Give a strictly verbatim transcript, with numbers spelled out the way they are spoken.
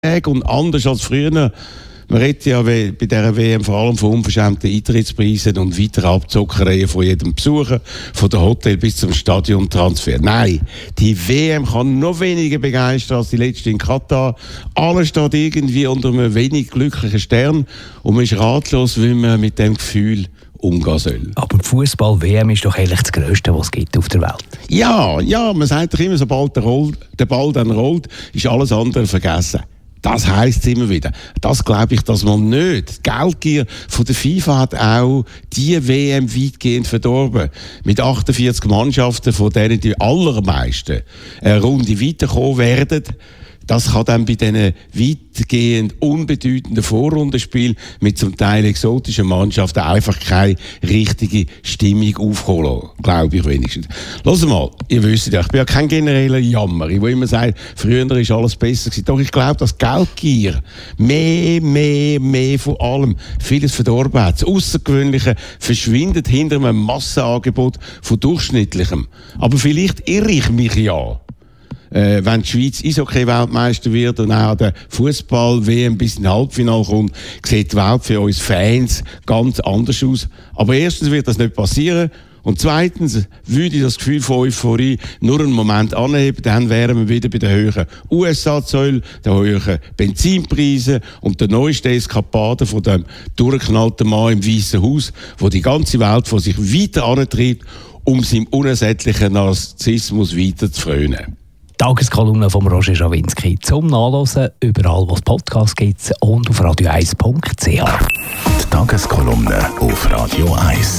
und anders als früher. Man redet ja bei dieser W M vor allem von unverschämten Eintrittspreisen und weiteren Abzockereien von jedem Besucher, von der Hotel bis zum Stadiontransfer. Nein, die W M kann noch weniger begeistern als die letzte in Katar. Alles steht irgendwie unter einem wenig glücklichen Stern und man ist ratlos, wie man mit dem Gefühl umgehen soll. Aber die Fußball-W M ist doch eigentlich das Grösste, was es gibt auf der Welt. Ja, ja, man sagt doch immer, sobald der, Roll, der Ball dann rollt, ist alles andere vergessen. Das heisst immer wieder. Das glaube ich, dass man nicht. Die Geldgier von der FIFA hat auch die W M weitgehend verdorben. Mit achtundvierzig Mannschaften, von denen die allermeisten eine Runde weiterkommen werden. Das kann dann bei diesen weitgehend unbedeutenden Vorrundenspielen mit zum Teil exotischen Mannschaften einfach keine richtige Stimmung aufkommen lassen. Glaube ich wenigstens. Hört mal, ihr wisst ja, ich bin ja kein genereller Jammer, ich will immer sagen, früher war alles besser gewesen. Doch ich glaube, dass Geldgier mehr, mehr, mehr von allem vieles verdorben hat. Das Außergewöhnliche verschwindet hinter einem Massenangebot von Durchschnittlichem. Aber vielleicht irre ich mich ja. Äh, wenn die Schweiz Eishockey-Weltmeister wird und auch der Fußball-W M bis in den Halbfinale kommt, sieht die Welt für uns Fans ganz anders aus. Aber erstens wird das nicht passieren. Und zweitens würde ich das Gefühl von Euphorie nur einen Moment anheben, dann wären wir wieder bei den höheren U S A-Zöllen, den höheren Benzinpreisen und der neuesten Eskapaden von dem durchgeknallten Mann im Weißen Haus, wo die ganze Welt von sich weiter antreibt, um seinem unersättlichen Narzissmus weiter zu frönen. Tageskolumne von Roger Schawinski zum Nachlesen, überall wo es Podcasts gibt und auf radio eins punkt c h. Die Tageskolumne auf Radio eins.